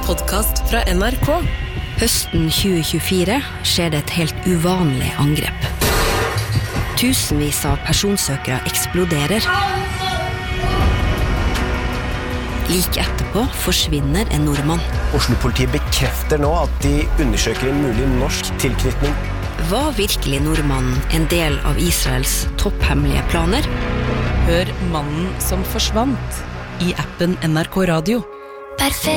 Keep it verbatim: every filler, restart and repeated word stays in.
podcast fra N R K. Høsten tjue tjuefire skjer det et helt uvanlig angrep. Tusenvis av personsøkere eksploderer. Like etterpå forsvinner en nordmann. Oslo-politiet bekrefter nå at de undersøker en mulig norsk tilknytning. Var virkelig nordmannen en del av Israels topphemmelige planer? Hør Mannen som forsvant i appen N R K Radio. Perfekt.